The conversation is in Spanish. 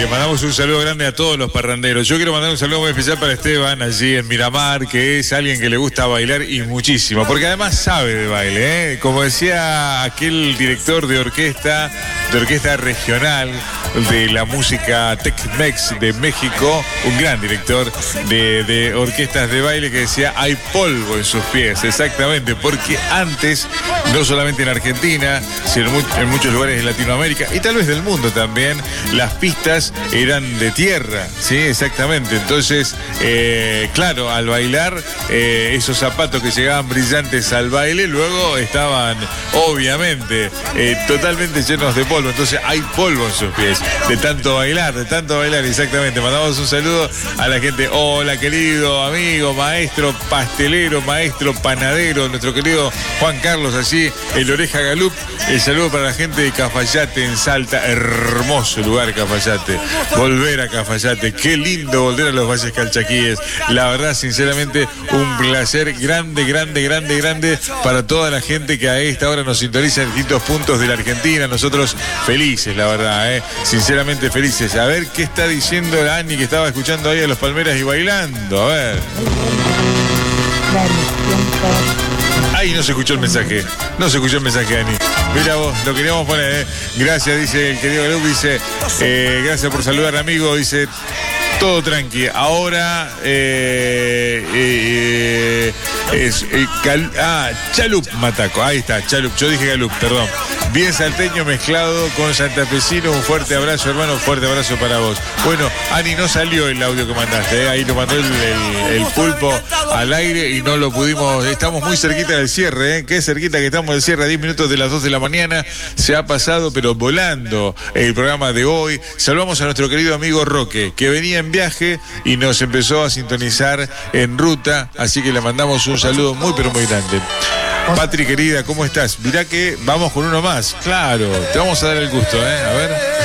le mandamos un saludo grande a todos los parranderos. Yo quiero mandar un saludo muy especial para Esteban, allí en Miramar, que es alguien que le gusta bailar y muchísimo, porque además sabe de baile, ¿eh? Como decía aquel director de orquesta regional de la música Tex-Mex de México, un gran director de orquestas de baile, que decía: hay polvo en sus pies. Exactamente, porque antes, no solamente en Argentina, sino en muchos lugares de Latinoamérica y tal vez del mundo también, las pistas eran de tierra, ¿sí? Exactamente. Entonces, claro, al bailar, esos zapatos que llegaban brillantes al baile, luego estaban, obviamente, totalmente llenos de polvo. Entonces hay polvo en sus pies, de tanto bailar, exactamente. Mandamos un saludo a la gente. Hola, querido amigo, maestro pastelero, maestro panadero, nuestro querido Juan Carlos, allí, el Oreja Galup. El saludo para la gente de Cafayate en Salta. Hermoso lugar, Cafayate. Volver a Cafayate, qué lindo volver a los Valles Calchaquíes. La verdad, sinceramente, un placer grande para toda la gente que a esta hora nos sintoniza en distintos puntos de la Argentina. Nosotros felices, la verdad, sinceramente felices. A ver qué está diciendo la Ani, que estaba escuchando ahí a los Palmeras y bailando. A ver. Ahí no se escuchó el mensaje. Ani. Mira vos, lo queríamos poner, Gracias, dice el querido Galup, dice, gracias por saludar, amigo, dice, todo tranqui. Ahora, Chalup Mataco, ahí está, Chalup, yo dije Galup, perdón. Bien salteño mezclado con santafesino, un fuerte abrazo, hermano, fuerte abrazo para vos. Bueno, Ani, no salió el audio que mandaste, ahí lo mandó el pulpo al aire y no lo pudimos. Estamos muy cerquita del cierre, qué cerquita que estamos del cierre, a 10 minutos de las 2 de la mañana. Se ha pasado, pero volando, el programa de hoy. Saludamos a nuestro querido amigo Roque, que venía en viaje y nos empezó a sintonizar en ruta, así que le mandamos un saludo muy, pero muy grande. Patri, querida, ¿cómo estás? Mirá que vamos con uno más, claro, te vamos a dar el gusto, a ver.